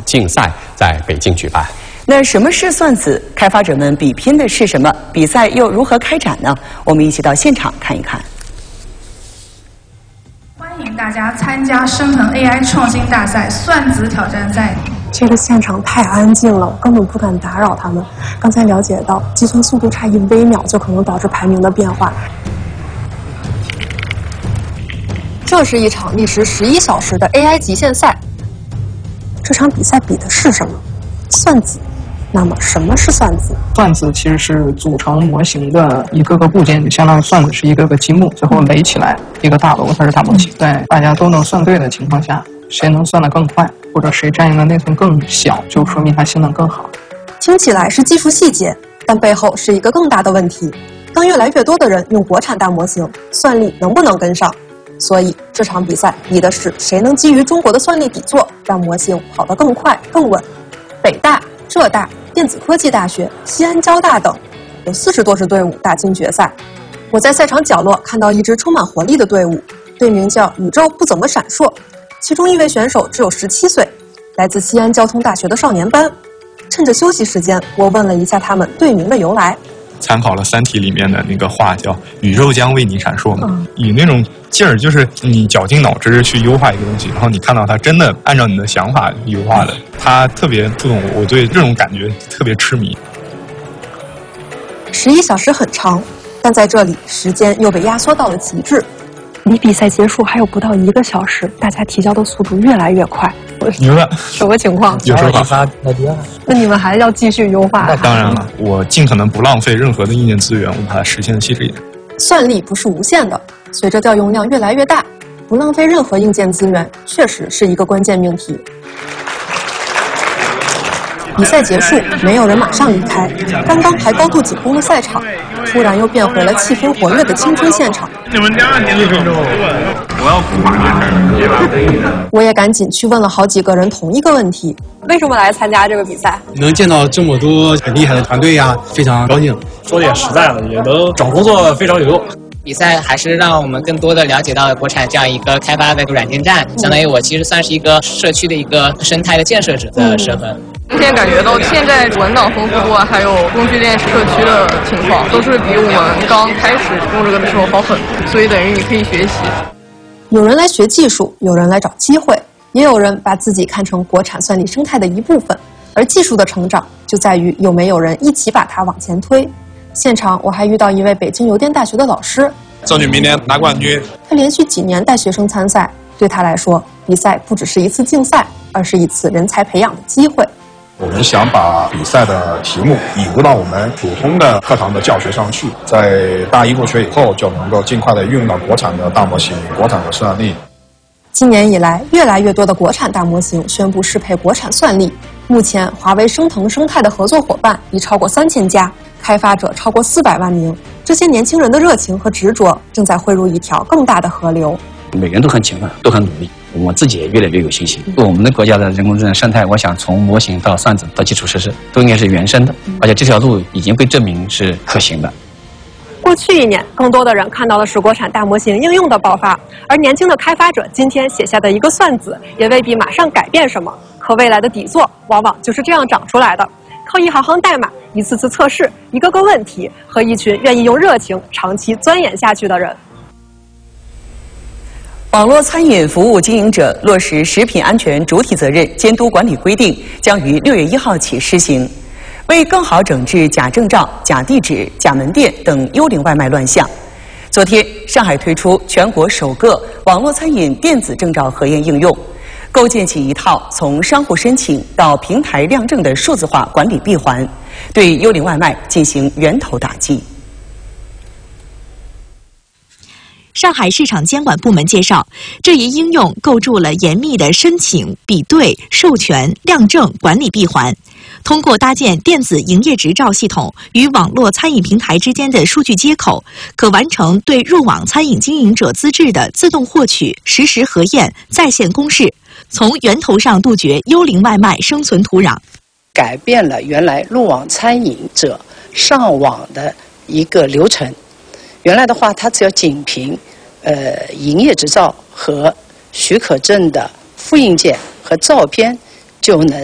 竞赛在北京举办。 那什么是算子？开发者们比拼的是什么？比赛又如何开展呢？我们一起到现场看一看。 欢迎大家参加升腾 AI 创新大赛算子挑战赛。 这个现场太安静了，我根本不敢打扰他们。刚才了解到，计算速度差1微秒就可能导致排名的变化。这是一场历时11小时的 AI 极限赛。这场比赛比的是什么？算子。那么什么是算子？ 算子其实是组成模型的一个个部件，就相当于算子是一个个积木，最后垒起来一个大楼，它是大模型。在大家都能算对的情况下，谁能算得更快，或者谁占用的内存更小，就说明它性能更好。 听起来是技术细节，但背后是一个更大的问题。当越来越多的人用国产大模型，算力能不能跟上？所以这场比赛比的是谁能基于中国的算力底座，让模型跑得更快更稳。北大、浙大、电子科技大学、西安交大等有40多支队伍打进决赛。我在赛场角落看到一支充满活力的队伍，队名叫宇宙不怎么闪烁，其中一位选手只有17岁，来自西安交通大学的少年班。趁着休息时间，我问了一下他们队名的由来。 参考了《三体》里面的那个话，叫“宇宙将为你闪烁”嘛，以那种劲儿，就是你绞尽脑汁去优化一个东西，然后你看到它真的按照你的想法优化的，它特别触动我，对这种感觉特别痴迷。 11小时很长，但在这里时间又被压缩到了极致。离比赛结束还有不到1个小时，大家提交的速度越来越快。 牛了， 什么情况？ 有说法。 那你们还要继续优化？ 那当然了，我尽可能不浪费任何的硬件资源，我把它实现的细致一点。 算力不是无限的，随着调用量越来越大，不浪费任何硬件资源，确实是一个关键命题。比赛结束，没有人马上离开。刚刚还高度紧绷的赛场，突然又变回了气氛活跃的青春现场。 你们家几分钟？我要哭了。 我也赶紧去问了好几个人同一个问题：为什么来参加这个比赛？ 能见到这么多很厉害的团队呀，非常高兴。 说的也实在了，也能找工作非常有用。 比赛还是让我们更多的了解到国产这样一个开发的软件站，相当于我其实算是一个社区的一个生态的建设者的身份。 今天感觉到现在文档丰富度啊，还有工具链社区的情况，都是比我们刚开始用这个的时候好很多，所以等于你可以学习。 有人来学技术，有人来找机会，也有人把自己看成国产算力生态的一部分。而技术的成长就在于有没有人一起把它往前推。现场我还遇到一位北京邮电大学的老师， 争取明年拿冠军。 他连续几年带学生参赛，对他来说，比赛不只是一次竞赛，而是一次人才培养的机会。 我们想把比赛的题目引入到我们普通的课堂的教学上去，在大一入学以后就能够尽快的运用到国产的大模型、国产的算力。 今年以来，越来越多的国产大模型宣布适配国产算力。目前，华为升腾生态的合作伙伴已超过3000家，开发者超过400万名。这些年轻人的热情和执着正在汇入一条更大的河流。 每个人都很勤奋，都很努力，我自己也越来越有信心。我们的国家的人工智能生态，我想从模型到算子到基础设施，都应该是原生的，而且这条路已经被证明是可行的。 过去1年，更多的人看到的是国产大模型应用的爆发，而年轻的开发者今天写下的一个算子，也未必马上改变什么。可未来的底座，往往就是这样长出来的，靠一行行代码、一次次测试、一个个问题和一群愿意用热情长期钻研下去的人。 网络餐饮服务经营者落实食品安全主体责任监督管理规定将于6月1号起施行。为更好整治假证照、假地址、假门店等幽灵外卖乱象，昨天上海推出全国首个网络餐饮电子证照核验应用，构建起一套从商户申请到平台量证的数字化管理闭环，对幽灵外卖进行源头打击。 上海市场监管部门介绍，这一应用构筑了严密的申请、比对、授权、量证管理闭环。通过搭建电子营业执照系统与网络餐饮平台之间的数据接口，可完成对入网餐饮经营者资质的自动获取、实时核验、在线公示，从源头上杜绝幽灵外卖生存土壤。 改变了原来入网餐饮者上网的一个流程。原来的话，他只要仅凭营业执照和许可证的复印件和照片就能